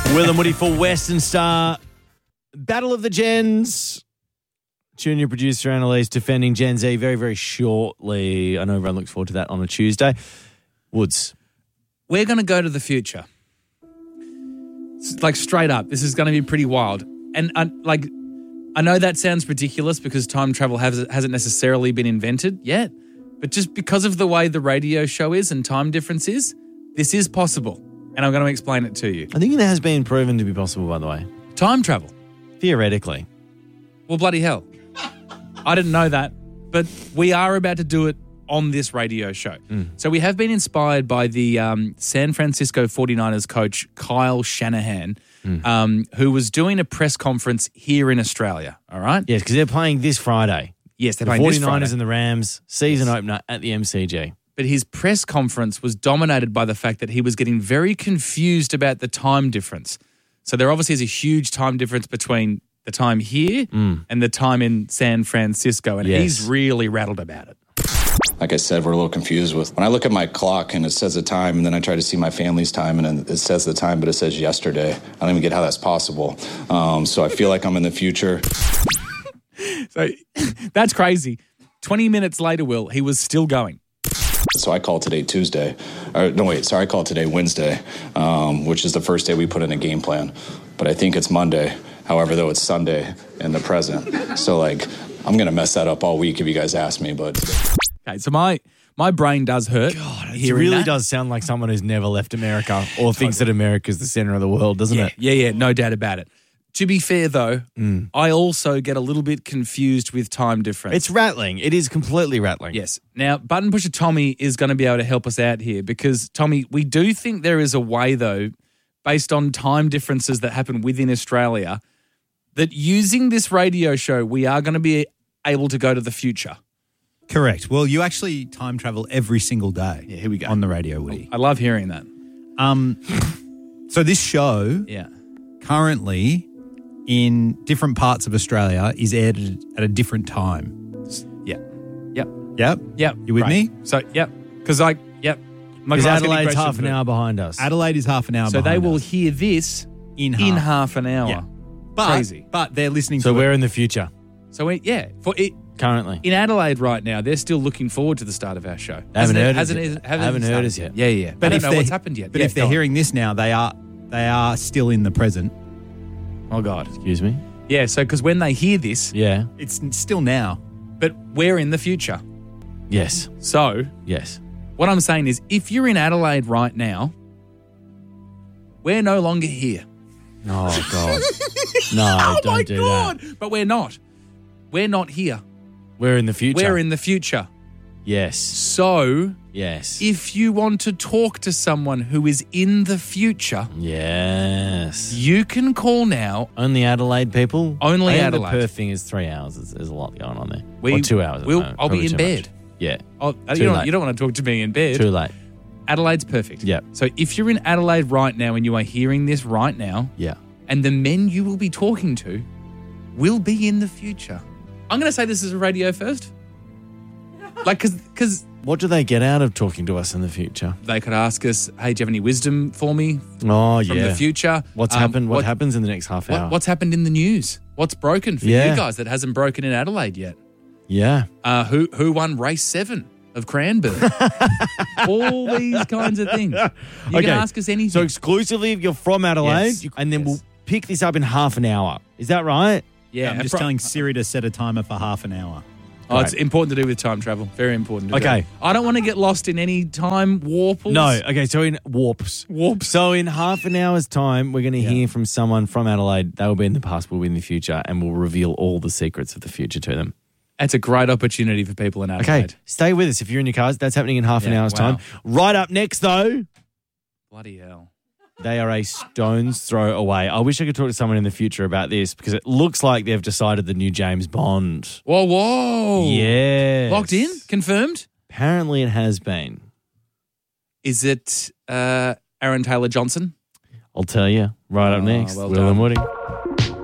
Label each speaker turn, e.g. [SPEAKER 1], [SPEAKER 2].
[SPEAKER 1] Will and Woody for Western Star. Battle of the Gens. Junior producer Annalise defending Gen Z very, very shortly. I know everyone looks forward to that on a Tuesday. Woods.
[SPEAKER 2] We're going to go to the future. Like straight up, this is going to be pretty wild. And I know that sounds ridiculous because time travel hasn't necessarily been invented yet, but just because of the way the radio show is and time difference is, this is possible. And I'm going to explain it to you.
[SPEAKER 1] I think it has been proven to be possible, by the way.
[SPEAKER 2] Time travel.
[SPEAKER 1] Theoretically.
[SPEAKER 2] Well, bloody hell. I didn't know that, but we are about to do it on this radio show. So we have been inspired by the San Francisco 49ers coach, Kyle Shanahan, who was doing a press conference here in Australia, all right?
[SPEAKER 1] Yes, because they're playing this Friday.
[SPEAKER 2] Yes, they're
[SPEAKER 1] the
[SPEAKER 2] playing this
[SPEAKER 1] 49ers
[SPEAKER 2] Friday.
[SPEAKER 1] and the Rams, season opener at the MCG.
[SPEAKER 2] But his press conference was dominated by the fact that he was getting very confused about the time difference. So there obviously is a huge time difference between the time here and the time in San Francisco, and he's really rattled about it.
[SPEAKER 3] Like I said, we're a little confused with when I look at my clock and it says the time, and then I try to see my family's time and then it says the time, but it says yesterday. I don't even get how that's possible. So I feel like I'm in the future.
[SPEAKER 2] So that's crazy. 20 minutes later, Will, he was still going.
[SPEAKER 3] So I called today Tuesday. I called today Wednesday, which is the first day we put in a game plan. But I think it's Monday. However, though, it's Sunday in the present. So, I'm going to mess that up all week if you guys ask me, but...
[SPEAKER 2] Okay, so my brain does hurt.
[SPEAKER 1] God, it really does sound like someone who's never left America or thinks that America's the center of the world, doesn't it?
[SPEAKER 2] Yeah, no doubt about it. To be fair, though, I also get a little bit confused with time difference.
[SPEAKER 1] It's rattling. It is completely rattling.
[SPEAKER 2] Yes. Now, Button Pusher Tommy is going to be able to help us out here because, Tommy, we do think there is a way, though, based on time differences that happen within Australia, that using this radio show, we are going to be able to go to the future.
[SPEAKER 4] Correct. Well, you actually time travel every single day.
[SPEAKER 2] Yeah, here we go.
[SPEAKER 4] On the radio, Woody.
[SPEAKER 2] I love hearing that.
[SPEAKER 4] So this show currently in different parts of Australia is aired at a different time. Yep. You with me?
[SPEAKER 2] So, because
[SPEAKER 1] Because Adelaide's half an hour behind us.
[SPEAKER 4] Adelaide is half an hour
[SPEAKER 2] so
[SPEAKER 4] behind
[SPEAKER 2] they will
[SPEAKER 4] us.
[SPEAKER 2] hear this in half an hour.
[SPEAKER 4] Yeah.
[SPEAKER 2] Crazy.
[SPEAKER 4] But they're listening
[SPEAKER 1] So
[SPEAKER 4] to
[SPEAKER 1] we're in the future.
[SPEAKER 2] So,
[SPEAKER 1] Currently.
[SPEAKER 2] in Adelaide right now, they're still looking forward to the start of our show.
[SPEAKER 1] They haven't heard
[SPEAKER 2] us
[SPEAKER 1] us yet.
[SPEAKER 2] Yeah.
[SPEAKER 4] But
[SPEAKER 2] I
[SPEAKER 4] if
[SPEAKER 2] don't know what's happened yet.
[SPEAKER 4] But if they're hearing this now, they are still in the present.
[SPEAKER 2] Oh, God.
[SPEAKER 1] Excuse me?
[SPEAKER 2] Yeah, so because when they hear this,
[SPEAKER 1] Yeah.
[SPEAKER 4] It's still now.
[SPEAKER 2] but we're in the future.
[SPEAKER 1] Yes.
[SPEAKER 2] So
[SPEAKER 1] Yes.
[SPEAKER 2] what I'm saying is if you're in Adelaide right now, we're no longer here.
[SPEAKER 1] Oh, God. No, don't do that.
[SPEAKER 2] But we're not. We're not here.
[SPEAKER 1] We're in the future.
[SPEAKER 2] We're in the future.
[SPEAKER 1] Yes.
[SPEAKER 2] So
[SPEAKER 1] Yes.
[SPEAKER 2] if you want to talk to someone who is in the future,
[SPEAKER 1] Yes.
[SPEAKER 2] you can call now.
[SPEAKER 1] Only Adelaide people?
[SPEAKER 2] Only
[SPEAKER 1] I think
[SPEAKER 2] Adelaide.
[SPEAKER 1] The Perth thing is 3 hours. There's a lot going on there.
[SPEAKER 2] We-
[SPEAKER 1] or 2 hours. at the moment.
[SPEAKER 2] I'll be
[SPEAKER 1] Probably
[SPEAKER 2] in
[SPEAKER 1] too
[SPEAKER 2] bed.
[SPEAKER 1] much. Yeah.
[SPEAKER 2] Oh,
[SPEAKER 1] Too
[SPEAKER 2] you
[SPEAKER 1] late.
[SPEAKER 2] don't want to talk to me in bed.
[SPEAKER 1] Too late.
[SPEAKER 2] Adelaide's perfect.
[SPEAKER 1] Yeah.
[SPEAKER 2] So if you're in Adelaide right now and you are hearing this right now,
[SPEAKER 1] Yeah.
[SPEAKER 2] and the men you will be talking to will be in the future. I'm going to say this is a radio first. Because
[SPEAKER 1] What do they get out of talking to us in the future?
[SPEAKER 2] they could ask us, hey, do you have any wisdom for me
[SPEAKER 1] Oh,
[SPEAKER 2] from
[SPEAKER 1] yeah.
[SPEAKER 2] the future?
[SPEAKER 1] What's happened? What happens in the next half hour?
[SPEAKER 2] What's happened in the news? What's broken for
[SPEAKER 1] Yeah.
[SPEAKER 2] you guys that hasn't broken in Adelaide yet?
[SPEAKER 1] Yeah.
[SPEAKER 2] Who won race 7 of Cranbourne? All these kinds of things. You can ask us anything.
[SPEAKER 1] So exclusively if you're from Adelaide,
[SPEAKER 2] Yes.
[SPEAKER 1] and then we'll pick this up in half an hour. Is that right?
[SPEAKER 2] yeah,
[SPEAKER 4] I'm just telling Siri to set a timer for half an hour.
[SPEAKER 2] Oh, it's important to do with time travel. Very important to do.
[SPEAKER 1] Okay.
[SPEAKER 2] I don't want to get lost in any time warples.
[SPEAKER 1] No. Okay, so in warps. So in half an hour's time, we're going to hear from someone from Adelaide. They will be in the past, we'll be in the future, and we'll reveal all the secrets of the future to them.
[SPEAKER 2] That's a great opportunity for people in Adelaide.
[SPEAKER 1] Okay, stay with us if you're in your cars. That's happening in half an
[SPEAKER 2] Yeah,
[SPEAKER 1] hour's
[SPEAKER 2] wow.
[SPEAKER 1] time. Right up next, though,
[SPEAKER 2] Bloody hell.
[SPEAKER 1] they are a stone's throw away. I wish I could talk to someone in the future about this because it looks like they've decided the new James Bond.
[SPEAKER 2] Whoa.
[SPEAKER 1] Yeah.
[SPEAKER 2] Locked in? Confirmed?
[SPEAKER 1] Apparently it has been.
[SPEAKER 2] Is it Aaron Taylor Johnson?
[SPEAKER 1] I'll tell you right up next.
[SPEAKER 2] well
[SPEAKER 1] Will
[SPEAKER 2] done.
[SPEAKER 1] and Woody.